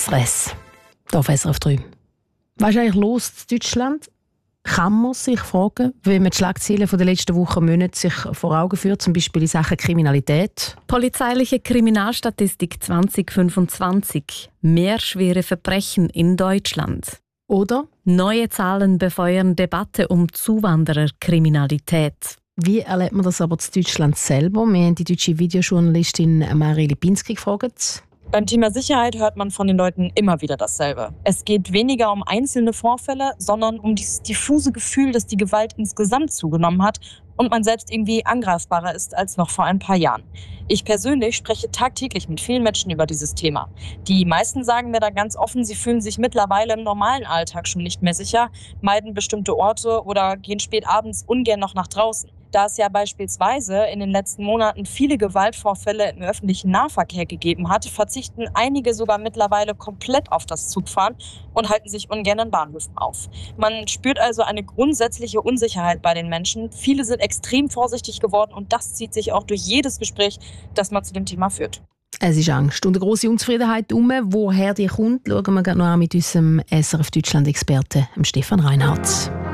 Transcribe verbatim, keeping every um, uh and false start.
Stress. Hier auf S R F drei. Was ist eigentlich los in Deutschland? Kann man sich fragen, wenn man die Schlagzeilen der letzten Wochen und Monate sich vor Augen führt, zum Beispiel in Sachen Kriminalität? Polizeiliche Kriminalstatistik zwanzig fünfundzwanzig. Mehr schwere Verbrechen in Deutschland. Oder? Neue Zahlen befeuern Debatte um Zuwandererkriminalität. Wie erlebt man das aber in Deutschland selber? Wir haben die deutsche Videojournalistin Marie Lipinski gefragt. Beim Thema Sicherheit hört man von den Leuten immer wieder dasselbe. Es geht weniger um einzelne Vorfälle, sondern um dieses diffuse Gefühl, dass die Gewalt insgesamt zugenommen hat und man selbst irgendwie angreifbarer ist als noch vor ein paar Jahren. Ich persönlich spreche tagtäglich mit vielen Menschen über dieses Thema. Die meisten sagen mir da ganz offen, sie fühlen sich mittlerweile im normalen Alltag schon nicht mehr sicher, meiden bestimmte Orte oder gehen spät abends ungern noch nach draußen. Da es ja beispielsweise in den letzten Monaten viele Gewaltvorfälle im öffentlichen Nahverkehr gegeben hat, verzichten einige sogar mittlerweile komplett auf das Zugfahren und halten sich ungern in Bahnhöfen auf. Man spürt also eine grundsätzliche Unsicherheit bei den Menschen. Viele sind extrem vorsichtig geworden und das zieht sich auch durch jedes Gespräch, das man zu dem Thema führt. Es ist Angst und eine grosse Unzufriedenheit herum. Woher die kommt, schauen wir gerade noch an mit unserem S R F Deutschland-Experten Stefan Reinhardt.